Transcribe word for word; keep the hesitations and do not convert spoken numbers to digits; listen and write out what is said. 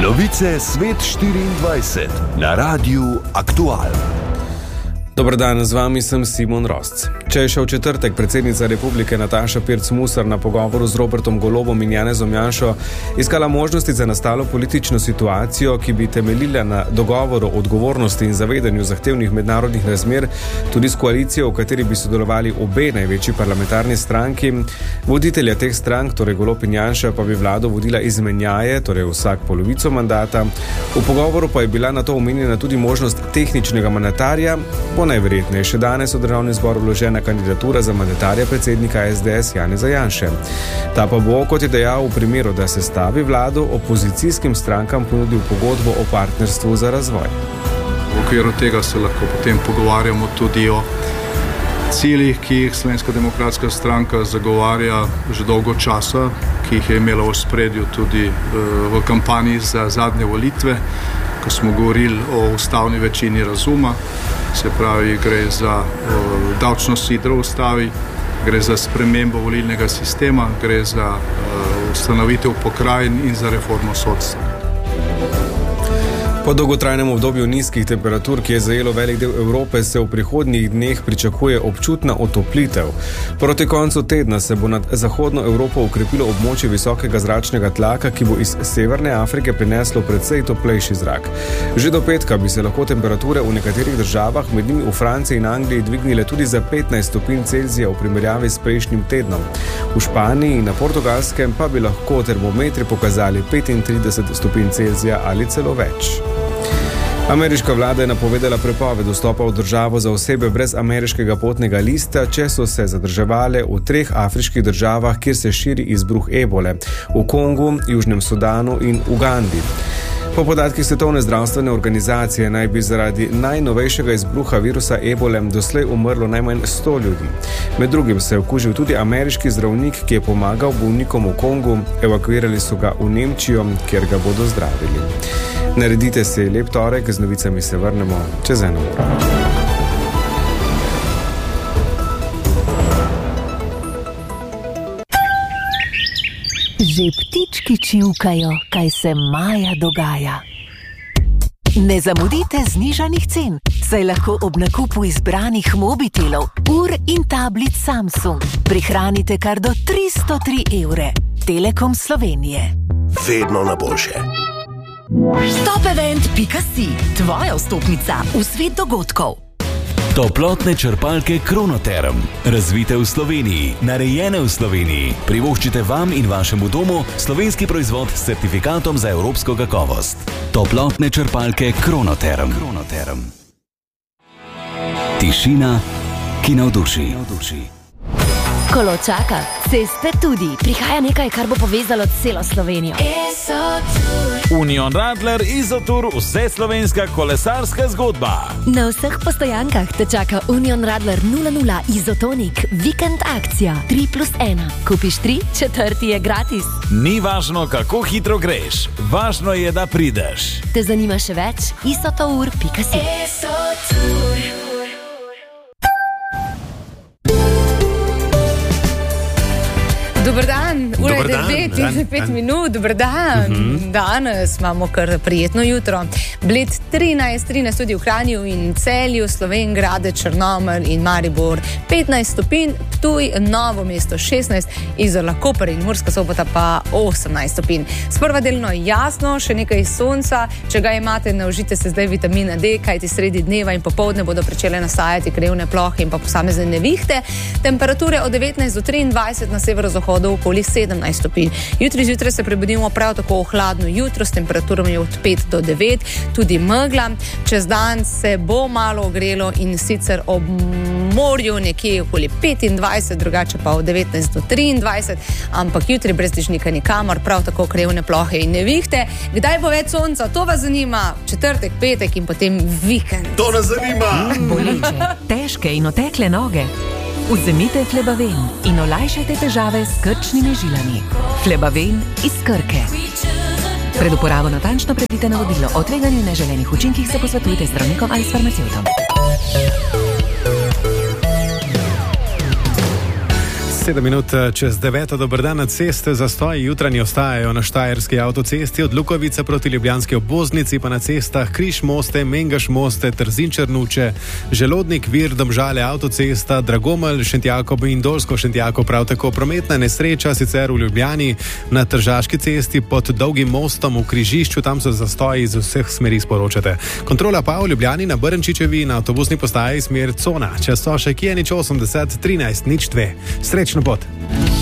Novice Svet štiriindvajset na Radiu Aktual. Dobar dan, z vami sem Simon Rosc. Če je še v četrtek predsednica republike Nataša Pirc Musar na pogovoru z Robertom Golobom in Janezom Janšo iskala možnosti za nastalo politično situacijo, ki bi temeljila na dogovoru o odgovornosti in zavedanju zahtevnih mednarodnih razmer, tudi s koalicijo, v kateri bi sodelovali obe največji parlamentarni stranki, voditelja teh strank, torej Golob in Janša, pa bi vlado vodila izmenjaje, torej vsak polovico mandata. V pogovoru pa je bila na to omenjena tudi možnost tehničnega mandatarja. Najverjetneje še danes v državni zbor vložena kandidatura za mandatarja predsednika es de es Janeza Janše. Ta pa bo, kot je dejal, v primeru, da se stavi vlado, opozicijskim strankam ponudil pogodbo o partnerstvu za razvoj. V okviru tega se lahko potem pogovarjamo tudi o ciljih, ki jih Slovenska demokratska stranka zagovarja že dolgo časa, ki jih je imela v ospredju tudi v kampanji za zadnje volitve, ko smo govorili o ustavni večini razuma. Se pravi, gre za uh, davčno sidro v ustavi, gre za spremembo volilnega sistema, gre za uh, ustanovitev pokrajin in za reformo sodstva. Po dolgotrajnem obdobju nizkih temperatur, ki je zajelo velik del Evrope, se v prihodnjih dneh pričakuje občutna otoplitev. Proti koncu tedna se bo nad zahodno Evropo ukrepilo območje visokega zračnega tlaka, ki bo iz Severne Afrike prineslo precej toplejši zrak. Že do petka bi se lahko temperature v nekaterih državah, med njimi v Franciji in Angliji, dvignile tudi za petnajst stopinj Celzija v primerjavi s prejšnjim tednom. V Španiji in na Portugalskem pa bi lahko termometri pokazali petintrideset stopinj Celzija ali celo več. Ameriška vlada je napovedala prepoved vstopa v državo za osebe brez ameriškega potnega lista, če so se zadrževale v treh afriških državah, kjer se širi izbruh ebole, v Kongu, Južnem Sudanu in Ugandi. Po podatkih Svetovne zdravstvene organizacije naj bi zaradi najnovejšega izbruha virusa ebole doslej umrlo najmanj sto ljudi. Med drugim se je okužil tudi ameriški zdravnik, ki je pomagal bolnikom v Kongu, evakuirali so ga v Nemčijo, kjer ga bodo zdravili. Naredite se lep torek, z novicami se vrnemo čez eno uro. Že ptički čivkajo, kaj se maja dogaja. Ne zamudite znižanih cen, saj lahko ob nakupu izbranih mobitelov, ur in tablic Samsung prihranite kar do tristo tri evre. Telekom Slovenije. Vedno na boljše. Topevent pika si, tvoja vstopnica v svet dogodkov. Toplotne črpalke Kronoterm. Razvite v Sloveniji, narejene v Sloveniji. Privoščite vam in vašemu domu slovenski proizvod s certifikatom za evropsko kakovost. Toplotne črpalke Kronoterm. Kronoterm. Tišina, ki navduši. Kolo čaka, ceste tudi. Prihaja nekaj, kar bo povezalo celo Slovenijo. Union Radler Izotur, vse slovenska kolesarska zgodba. Na vseh postojankah te čaka Union Radler nula nula Izotonik, vikend akcija tri plus ena. Kupiš tri, četrti je gratis. Ni važno, kako hitro greš, važno je, da prideš. Te zanima še več? isotour pika si. Dobar dan, ura je devet in pet minut, dobar dan. Uh-huh. Danes imamo kar prijetno jutro. Bled trinajst, trinajst tudi v Kranju in Celju, Slovenjgrade, Črnomelj in Maribor petnajst stopinj, Ptuj, Novo mesto šestnajst, Izola, Koper in Murska Sobota pa osemnajst stopinj. Sprva delno jasno, še nekaj sonca, če ga imate, naužite se zdaj vitamina D, kajti sredi dneva in popoldne bodo pričele nastajati krevne plohe in pa posamezne nevihte. Temperature od devetnajst do triindvajset na severozahodu do okoli sedemnajst stopinj. Jutri zjutraj se prebudimo prav tako hladno jutro s temperaturami od pet do devet, tudi megla. Čez dan se bo malo ogrelo in sicer ob morju nekje okoli petindvajset, drugače pa od devetnajst do triindvajset, ampak jutri brez dežnika nikamor, prav tako krevne plohe in nevihte. Kdaj bo več sonca? To vas zanima? Četrtek, petek in potem vikend. To nas zanima! Boleče, težke in otekle noge. Vzemite Flebaven in olajšajte težave s krčnimi žilami. Flebaven iz Krke. Pred uporabo natančno preberite navodilo. O tveganju in neželenih učinkih se posvetujte z zdravnikom ali s farmacevtom. sedem minut čez deveto, dober dan. Na ceste zastoji jutranji ostajajo na štajerski avtocesti od Lukovice proti ljubljanski obvoznici, pa na cestah Križ Moste, Mengaš Moste, Trzin Črnuče, Želodnik, Vir, Domžale, avtocesta, Dragomelj, Šentjakov in Dolsko Šentjakov. Prav tako prometna nesreča sicer v Ljubljani na Tržaški cesti pod Dolgim mostom v križišču, tam so zastoji iz vseh smeri, sporočate. Kontrola pa v Ljubljani na Brnčičevi na avtobusni postaji smer Cona. Čas so še Kijenič osemdeset trinajst nič dve. Srečno pot.